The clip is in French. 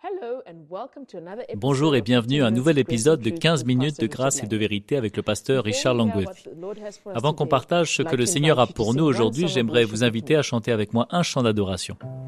Bonjour et bienvenue à un nouvel épisode de 15 minutes de grâce et de vérité avec le pasteur Richard Langworthy. Avant qu'on partage ce que le Seigneur a pour nous aujourd'hui, j'aimerais vous inviter à chanter avec moi un chant d'adoration.